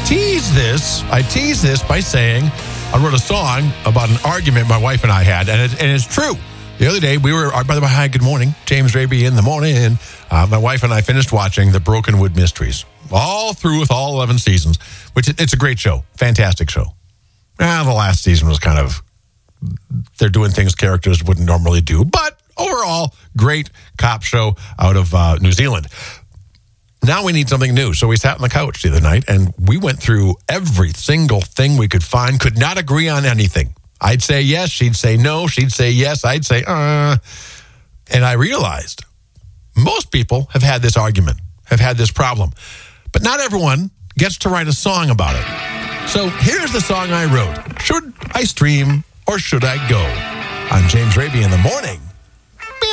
teased this by saying I wrote a song about an argument my wife and I had, and it's true. The other day, by the way, hi, good morning. James Raby in the morning. My wife and I finished watching The Brokenwood Mysteries, all through with all 11 seasons, which it's a great show, fantastic show. The last season was kind of, they're doing things characters wouldn't normally do, but overall, great cop show out of New Zealand. Now we need something new. So we sat on the couch the other night, and we went through every single thing we could find, could not agree on anything. I'd say yes, she'd say no, she'd say yes, I'd say, And I realized most people have had this argument, have had this problem. But not everyone gets to write a song about it. So here's the song I wrote. Should I stream or should I go? I'm James Raby in the morning.